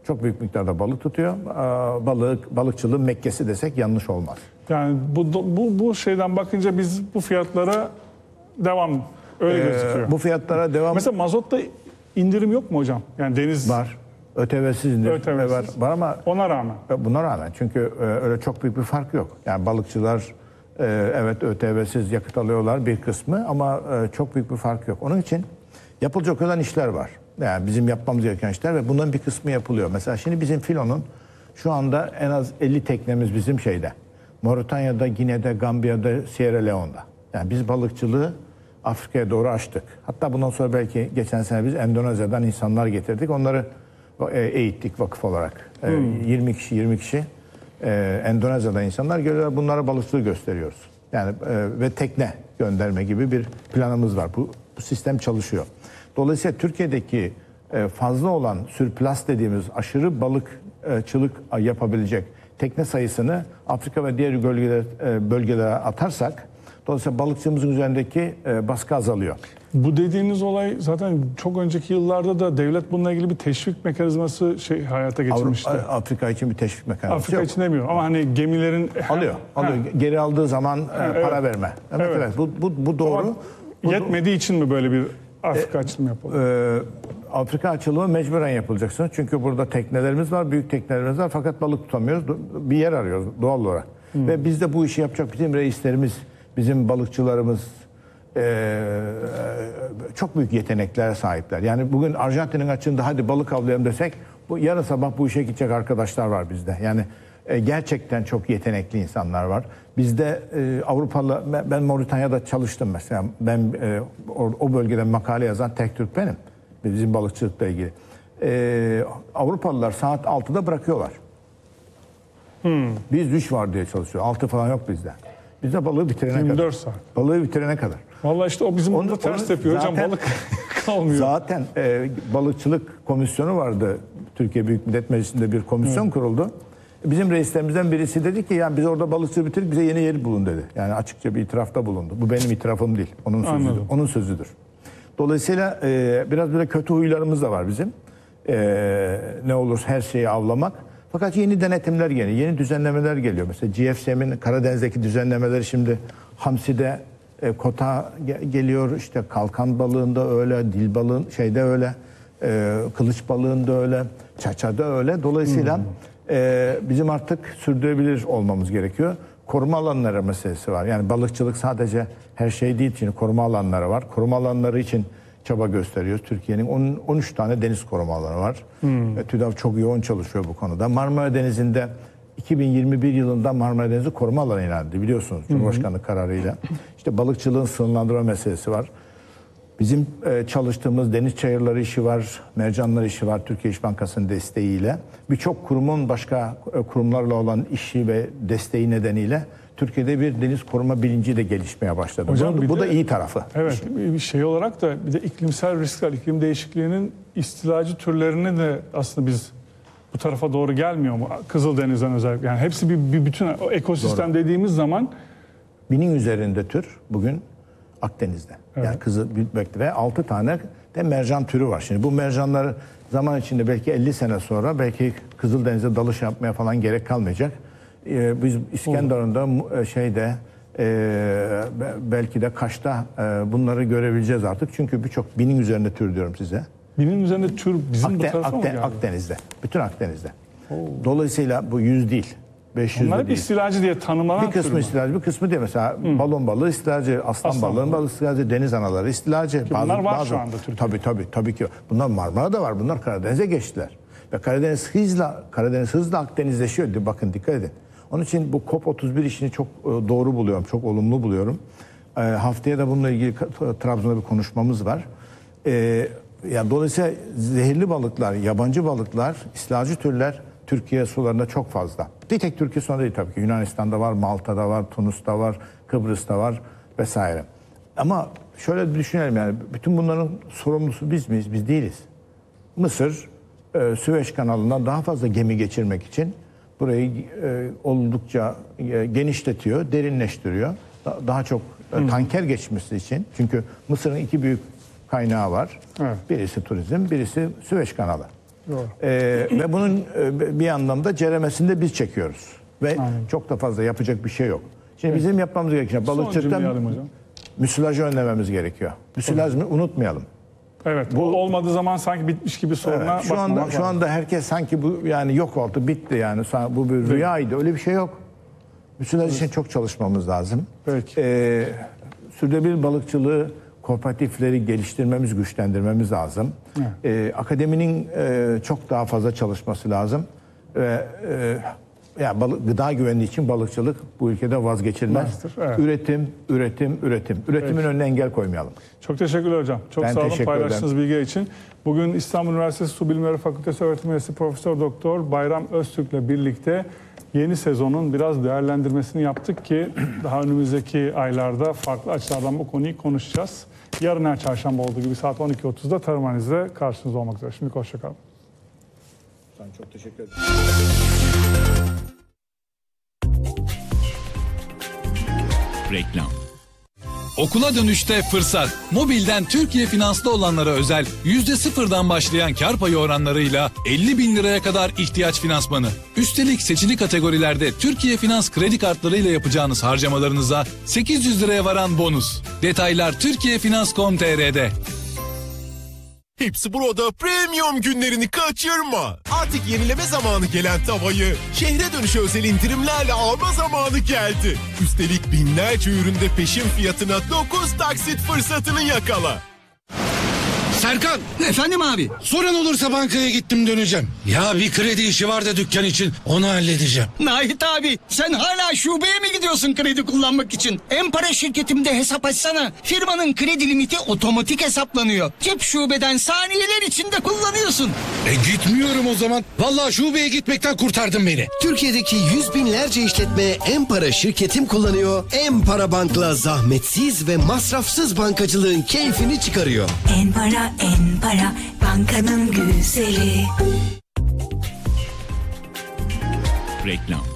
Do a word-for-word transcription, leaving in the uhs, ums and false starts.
Çok büyük miktarda balık tutuyor. Balık, balıkçılığın Mekke'si desek yanlış olmaz. Yani bu, bu, bu şeyden bakınca biz bu fiyatlara devam öyle Ee, gözüküyor. Bu fiyatlara devam... Mesela mazotta indirim yok mu hocam? Yani deniz... Var. Ötevesiz indirim Ötevesiz. var. Var ama... Ona rağmen. Buna rağmen. Çünkü öyle çok büyük bir fark yok. Yani balıkçılar evet ötevesiz yakıt alıyorlar bir kısmı ama çok büyük bir fark yok. Onun için yapılacak olan işler var. Yani bizim yapmamız gereken işler ve bunların bir kısmı yapılıyor. Mesela şimdi bizim filonun şu anda en az elli teknemiz bizim şeyde. Moritanya'da, Gine'de, Gambiya'da, Sierra Leone'da. Yani biz balıkçılığı Afrika'ya doğru açtık. Hatta bundan sonra belki geçen sene biz Endonezya'dan insanlar getirdik. Onları eğittik vakıf olarak. Hmm. yirmi kişi yirmi kişi Endonezya'da insanlar geliyorlar. Bunlara balıkçılığı gösteriyoruz. Yani ve tekne gönderme gibi bir planımız var. Bu, bu sistem çalışıyor. Dolayısıyla Türkiye'deki fazla olan sürplus dediğimiz aşırı balıkçılık yapabilecek tekne sayısını Afrika ve diğer bölgelere, bölgelere atarsak dolayısıyla balıkçımızın üzerindeki baskı azalıyor. Bu dediğiniz olay zaten çok önceki yıllarda da devlet bununla ilgili bir teşvik mekanizması şey hayata geçirmişti. Avrupa, Afrika için bir teşvik mekanizması Afrika yok. için demiyorum ama hani gemilerin... Alıyor, alıyor. Ha. Geri aldığı zaman ha, para evet. verme. Evet, evet. evet. Bu, bu, bu doğru. Ama bu, yetmediği için mi böyle bir Afrika e, açılımı yapalım? E, Afrika açılımı mecburen yapılacaksın. Çünkü burada teknelerimiz var, büyük teknelerimiz var fakat balık tutamıyoruz. Bir yer arıyoruz doğal olarak. Hmm. Ve biz de bu işi yapacak bizim reislerimiz, bizim balıkçılarımız e, çok büyük yeteneklere sahipler. Yani bugün Arjantin'in açığında hadi balık avlayalım desek bu yarın sabah bu işe gidecek arkadaşlar var bizde. Yani e, gerçekten çok yetenekli insanlar var. Bizde e, Avrupalı, ben Moritanya'da çalıştım mesela. Ben e, o, o bölgede makale yazan tek Türk benim. Bizim balıkçılıkla ilgili. E, Avrupalılar saat altıda bırakıyorlar. Hmm. Biz üç var diye çalışıyor. altı falan yok bizde. Bizde balığı bitirene yirmi dört kadar. saat. Balığı bitirene kadar. Vallahi işte o bizim onu, ters yapıyor hocam, balık kalmıyor. Zaten e, balıkçılık komisyonu vardı. Türkiye Büyük Millet Meclisi'nde bir komisyon evet. kuruldu. Bizim reislerimizden birisi dedi ki yani biz orada balıkçılığı bitirdik bize yeni yer bulun dedi. Yani açıkça bir itirafta bulundu. Bu benim itirafım değil. Onun sözüdür. Anladım. Onun sözüdür. Dolayısıyla e, biraz böyle kötü huylarımız da var bizim. E, ne olur her şeyi avlamak. Fakat yeni denetimler geliyor, yeni düzenlemeler geliyor. Mesela G F C M'in Karadeniz'deki düzenlemeleri şimdi hamside e, kota ge- geliyor. İşte kalkan balığında öyle, dil balığın şeyde öyle, e, kılıç balığında öyle, çaçada öyle. Dolayısıyla hmm. e, bizim artık sürdürülebilir olmamız gerekiyor. Koruma alanları meselesi var. Yani balıkçılık sadece her şey değil. Şimdi koruma alanları var. Koruma alanları için çaba gösteriyoruz. Türkiye'nin on üç tane deniz koruma alanı var. Hmm. TÜDAV çok yoğun çalışıyor bu konuda. Marmara Denizi'nde iki bin yirmi bir yılında Marmara Denizi koruma alanı ilan edildi biliyorsunuz Cumhurbaşkanlığı hmm. kararıyla. İşte balıkçılığın sınırlandırma meselesi var. Bizim e, çalıştığımız deniz çayırları işi var, mercanlar işi var Türkiye İş Bankası'nın desteğiyle. Birçok kurumun başka e, kurumlarla olan işi ve desteği nedeniyle Türkiye'de bir deniz koruma bilinci de gelişmeye başladı. Hocam, bu, bu de, da iyi tarafı. Evet, bir şey olarak da bir de iklimsel riskler, iklim değişikliğinin istilacı türlerini de aslında biz bu tarafa doğru gelmiyor mu? Kızıldeniz'den özellikle. Yani hepsi bir, bir bütün o ekosistem doğru. Dediğimiz zaman binin üzerinde tür bugün Akdeniz'de. Evet. Yani Kızıldeniz'de ve altı tane de mercan türü var. Şimdi bu mercanlar zaman içinde belki elli sene sonra belki Kızıldeniz'de dalış yapmaya falan gerek kalmayacak. Ee, biz İskenderun'da şeyde e, belki de Kaş'ta e, bunları görebileceğiz artık. Çünkü birçok binin üzerinde tür diyorum size. Binin üzerinde tür bizim Akden, bu tarafa Akden, mı geldi? Akdeniz'de. Bütün Akdeniz'de. Oo. Dolayısıyla bu yüz değil. beş yüz Onlar hep değil. istilacı diye tanımlanan bir kısmı istilacı, bir kısmı değil. Mesela hmm. balon balığı istilacı, aslan, aslan balığı, balığı istilacı, deniz anaları istilacı. Bazı, bunlar var bazı, şu anda Türkiye'de. Tabii tabii tabii ki. Bunlar Marmara'da var. Bunlar Karadeniz'e geçtiler. Ve Karadeniz hızla Karadeniz hızla Akdenizleşiyor. Bakın dikkat edin. Onun için bu COP otuz bir işini çok doğru buluyorum, çok olumlu buluyorum. E, haftaya da bununla ilgili Trabzon'da bir konuşmamız var. E, yani dolayısıyla zehirli balıklar, yabancı balıklar, istilacı türler Türkiye sularında çok fazla. Bir tek Türkiye sularında değil tabii ki. Yunanistan'da var, Malta'da var, Tunus'ta var, Kıbrıs'ta var vesaire. Ama şöyle düşünelim yani bütün bunların sorumlusu biz miyiz? Biz değiliz. Mısır, e, Süveyş kanalından daha fazla gemi geçirmek için burayı e, oldukça e, genişletiyor, derinleştiriyor. Da, daha çok e, tanker geçmesi için. Çünkü Mısır'ın iki büyük kaynağı var. Evet. Birisi turizm, birisi Süveyş kanalı. Doğru. Ee, ve bunun e, bir anlamda ceremesini de biz çekiyoruz. Ve Aynen. çok da fazla yapacak bir şey yok. Şimdi bizim yapmamız gereken Son cümleyi balıkçılıktan alayım hocam. müsilajı önlememiz gerekiyor. Müsilajı unutmayalım. Evet. Bu olmadığı zaman sanki bitmiş gibi soruna Evet, şu anda bakmamak şu lazım. anda herkes sanki bu yani yok oldu, bitti yani. Sa- Bu bir rüyaydı. Öyle bir şey yok. Müsilaj için çok çalışmamız lazım. Peki. Ee, sürdürülebilir balıkçılığı kooperatifleri geliştirmemiz, güçlendirmemiz lazım. Evet. Ee, akademinin e, çok daha fazla çalışması lazım. Ve e, ya balık, gıda güvenliği için balıkçılık bu ülkede vazgeçilmez. Master, evet. Üretim, üretim, üretim. Üretimin Peki. önüne engel koymayalım. Çok teşekkürler hocam. Çok Ben sağ olun teşekkür paylaştığınız bilgi için. Bugün İstanbul Üniversitesi Su Bilimleri Fakültesi öğretim üyesi Profesör Doktor Bayram Öztürk'le birlikte yeni sezonun biraz değerlendirmesini yaptık ki daha önümüzdeki aylarda farklı açılardan bu konuyu konuşacağız. Yarın her çarşamba olduğu gibi saat on iki otuzda Tarım Analiz'de karşınızda olmak üzere. Şimdi hoşçakalın. Çok teşekkür ederim. Reklam. Okula dönüşte fırsat. Mobilden Türkiye Finans'ta olanlara özel yüzde sıfırdan başlayan kar payı oranlarıyla elli bin liraya kadar ihtiyaç finansmanı. Üstelik seçili kategorilerde Türkiye Finans kredi kartlarıyla yapacağınız harcamalarınıza sekiz yüz liraya varan bonus. Detaylar türkiye finans nokta com nokta tr'de. Hepsi burada premium günlerini kaçırma. Artık yenileme zamanı gelen tavayı şehre dönüşü özel indirimlerle alma zamanı geldi. Üstelik binlerce üründe peşin fiyatına dokuz taksit fırsatını yakala. Serkan, Efendim abi. soran olursa bankaya gittim döneceğim. Ya bir kredi işi var da dükkan için, onu halledeceğim. Nahit abi, sen hala şubeye mi gidiyorsun kredi kullanmak için? Empara şirketimde hesap açsana. Firmanın kredi limiti otomatik hesaplanıyor. Cep şubeden saniyeler içinde kullanıyorsun. E gitmiyorum o zaman. Vallahi şubeye gitmekten kurtardın beni. Türkiye'deki yüz binlerce işletme Empara şirketim kullanıyor. Empara Bank'la zahmetsiz ve masrafsız bankacılığın keyfini çıkarıyor. Enpara, Enpara, bankanın güzeli. Reklam.